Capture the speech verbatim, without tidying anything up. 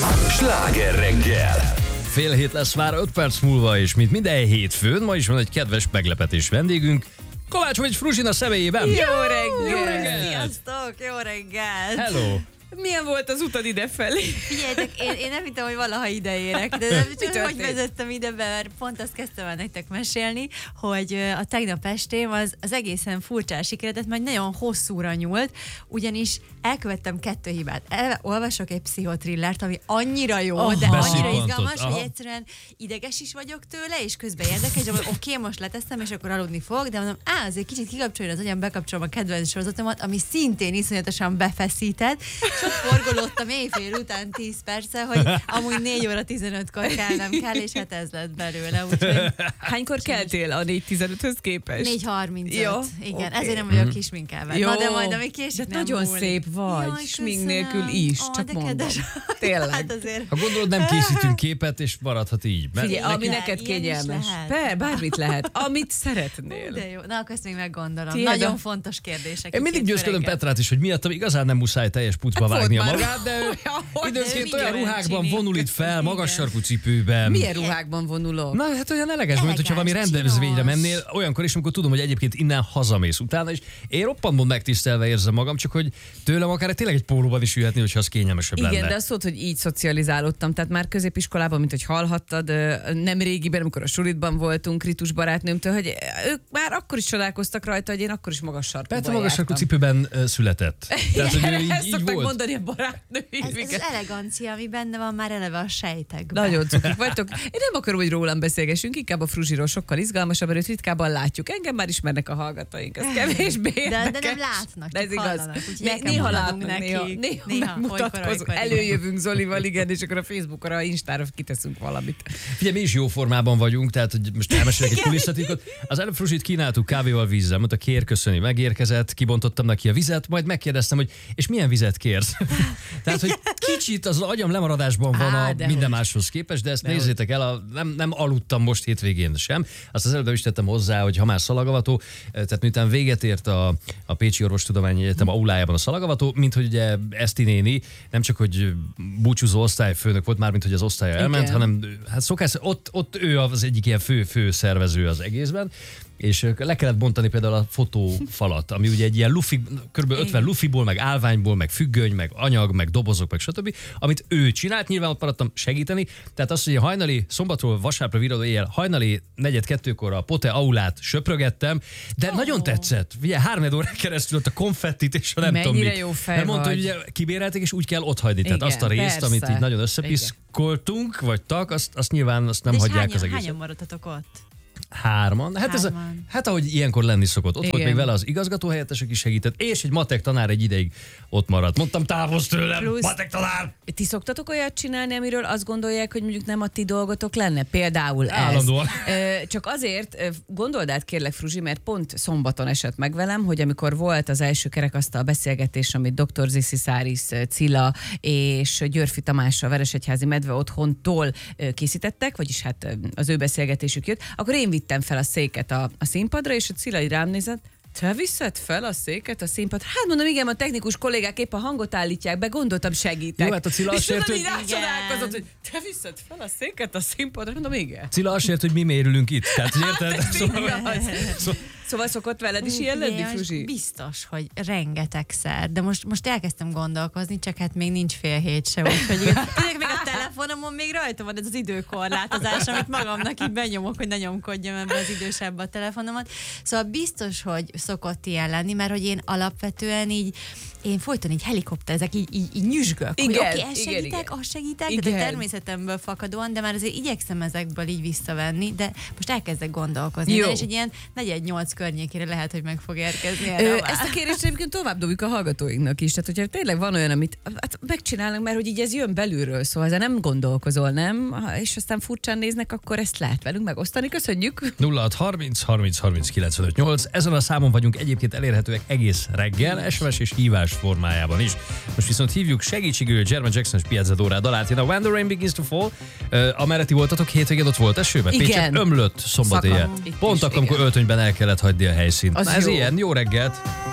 Sláger reggel. Fél hét lesz már öt perc múlva, és mint minden hétfőn, ma is van egy kedves meglepetés vendégünk. Kovácsovics Fruzsina személyében. Jó reggel! Jó reggel! Sziasztok, jó reggel! Hello! Milyen volt az utad idefelé? Figyeljetek, én, én nem hittem, hogy valaha ide érek, de nem tudom, hogy vezettem ide be, mert pont azt kezdtem el nektek mesélni, hogy a tegnap estém az, az egészen furcsán sikeredett, mert nagyon hosszúra nyúlt, ugyanis elkövettem kettő hibát. El, olvasok egy pszichotrillert, ami annyira jó, oh, de annyira izgalmas, hogy egyszerűen ideges is vagyok tőle, és közben érdekes, hogy oké, okay, most leteszem, és akkor aludni fogok, de mondom, á, azért kicsit kikapcsoljon az agyam, bekapcsolom a kedvenc sorozatomat, ami szintén iszonyatosan befeszített. Ott forgolódtam éjfél után tíz perce, hogy amúgy négy óra tizenötkor kelnem kell, és hát ez lett belőle. Úgyhogy... Hánykor keltél a négy tizenöthöz képest? négy harmincöt. Jó, igen, okay. Ezért nem vagyok kisminkelve. Jó. Na de majd, ami később nem nagyon múlik. szép vagy, Jaj, smink nélkül is, Ó, csak de mondom. kedves. Tényleg. Hát azért. Ha gondolod, nem készítünk képet, és maradhat így. Mert Figyelj, ami Ilyen neked is kényelmes. lehet. Per, bármit lehet, amit szeretnél. De jó, na akkor ezt még meggondolom. Tiéd Nagyon a- fontos kérdések. Én mindig itt győzködöm reggel. Petrát is, hogy miattam igazán nem muszáj teljes pucba Hát vágnia volt már. magát, de ő Hogy időnként de olyan igen, ruhákban Csini. vonul itt fel, Igen. magas sarkú cipőben. Milyen ruhákban vonulok? Na, hát olyan elegáns, mint hogyha valami Elegáns, rendezvényre csinos. mennél, olyankor is, amikor tudom, hogy egyébként innen hazamész utána, és én roppantból megtisztelve érzem magam, csak hogy tőlem akár tényleg egy pólóban is ülhetni, hogyha az kényelmesebb Igen, lenne. de azt szólt, hogy így szocializálódtam, tehát már középiskolában, mint hogy hallhattad, ö, nem régiben, amikor a sulitban voltunk, Ritus barátnőmtől, hogy ők már akkor is csodálkoztak rajta, hogy én akkor is magas sarkúban Petra magas sarkú jártam. cipőben ö, született. Tehát, hogy ő így, Ezt így szoktak volt. mondani a barátnőim. Ez, ez igen. az elegancia, ami benne van már eleve a sejtekben. Nagyon cukik vagytok. Én nem akarom, hogy rólam beszélgessünk, inkább a Fruzsiról sokkal izgalmasabb, mert őt ritkában látjuk. Engem már ismernek a hallgatóink, ez kevésbé De, de érdekes. nem látnak, De ez csak igaz. hallanak. Úgyhogy el Né- kell néha mondanunk látnak, néha, nekik. néha, Néha, megmutatkozunk. olykor, olykor, igen. Előjövünk Zolival, igen, és akkor a Facebookra, a Instára kiteszünk valamit. Figyelj, mi is jó formában vagyunk, tehát hogy most elmesélek egy kulisszatitkot. Az előbb Fruzsit kínáltuk kávéval, vízzel, mondta, kér, köszöni, megérkezett, kibontottam neki a vizet, majd megkérdeztem, hogy és milyen vizet kérsz? Tehát, hogy kicsit az agyam lemaradásban van Á, a dehogy. minden máshoz képest, de ezt Dehogy. nézzétek el, a, nem, nem aludtam most hétvégén sem. Azt az előbb is tettem hozzá, hogy ha már szalagavató, tehát miután véget ért a, a Pécsi Orvostudományi Egyetem aulájában a szalagavató, mint hogy ugye Eszti néni nem csak hogy búcsúzó osztályfőnök volt már, mint hogy az osztálya elment, Igen. hanem hát szokás, ott, ott ő az egyik ilyen fő, fő szervező az egészben, és le kellett bontani például a fotófalat, ami ugye egy ilyen lufi, kb. ötven lufiból, meg állványból, meg függöny, meg anyag, meg dobozok, meg stb., amit ő csinált, nyilván ott maradtam segíteni. Tehát azt, hogy hajnali, szombatról vasárnapra viradó éjjel, hajnali negyed kettőkor a Pote aulát söprögettem, de oh. nagyon tetszett. Ugye három órán keresztül ott a konfettit, és a nem Mennyire tudom mit. jó fej Mert mondta, vagy. hogy ugye kibérelték, és úgy kell otthagyni. Tehát Igen, azt a részt, persze. amit így nagyon összepiszkoltunk, vagy tak, azt, azt nyilván azt nem De és hagyják hányan, az egészet. hányan maradtatok ott? Hárman. Hát, ez a, Hárman. hát ahogy ilyenkor lenni szokott. Ott Igen. volt még vele az igazgató helyettes, aki segített, és egy matek tanár egy ideig ott maradt. Mondtam, távozz tőlem, Plusz- matek tanár! Ti szoktatok olyat csinálni, amiről azt gondolják, hogy mondjuk nem a ti dolgotok lenne? Például ez. Állandóan. Ö, Csak azért ö, gondold át, kérlek, Fruzsi, mert pont szombaton esett meg velem, hogy amikor volt az első kerekasztal beszélgetés, amit doktor Ziszi Száris, Cilla és Györfi Tamás a Veresegyházi Medve Otthontól ö, készítettek, vagyis hát ö, az ő beszélgetésük jött, akkor én vittem fel a széket a, a színpadra, és a Cilla így rám nézett, te viszed fel a széket a színpad? Hát mondom, igen, a technikus kollégák épp a hangot állítják be, gondoltam segítek. Jó, hát a Cilla és azt ért, tudod, így hogy- rácsodálkozott, hogy te viszed fel a széket a színpadra? Mondom, igen. Cilla azt ért, hogy mi mérülünk itt. Tehát, hogy érted? Ez Szóval, igaz. Szóval szokott veled is ilyen lenni, Igen, Fruzsi? biztos, hogy rengetegszer. De most, most elkezdtem gondolkozni, csak hát még nincs fél hét se, úgyhogy tényleg még a telefonomon még rajta van ez az időkorlátozás, amit magamnak így benyomok, hogy ne nyomkodjam ebbe az idősebb a telefonomat. Szóval biztos, hogy szokott ilyen lenni, mert hogy én alapvetően így, én folyton így helikopterezek, így, így, így nyüzsgök. Igen, hogy oké, okay, ezt igen, segítek, igen. azt segítek, Igen. de a természetemből fakadóan, de már azért igyekszem ezekből így visszavenni, de most elkezdek gondolkozni. Jó. Na, és egy ilyen negyed nyolc környékére lehet, hogy meg fog érkezni. Ö, erre a ezt a kérést egyébként tovább dobjuk a hallgatóinknak is. Tehát, hogyha tényleg van olyan, amit hát megcsinálnak, mert hogy így ez jön belülről, szóval ezzel nem gondolkozol, nem? Ha- És aztán furcsán néznek, akkor ezt lehet velünk megosztani. Köszönjük! nulla hat harminc harminc harminc kilencvenöt nyolc. Ezen a számon vagyunk egyébként elérhetőek egész reggel, es em es és hívás formájában is. Most viszont hívjuk segítségül German Jackson-es Piazza Dora dalát. Jön a When the Rain Begins to Fall. Uh, amerre ti voltatok hétvégén, ott volt esőben? Igen. Pécset ömlött szombat Szakad. éjjel. Itt Pont is, akkor, amikor igen. öltönyben el kellett hagyni a helyszínt. Az Na, ez jó. ilyen. Jó reggelt!